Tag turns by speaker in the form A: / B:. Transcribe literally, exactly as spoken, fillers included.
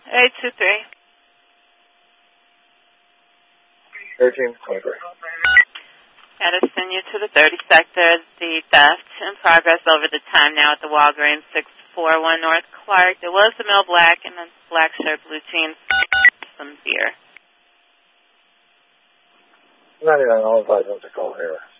A: eight two three.
B: thirteen twenty-three.
A: Edison, you to the thirty sector. The theft in progress over the time now at the Walgreens, six four one North Clark. There was the male black and then black shirt, blue jeans, some beer.
B: ninety-nine, all advised, don't call here.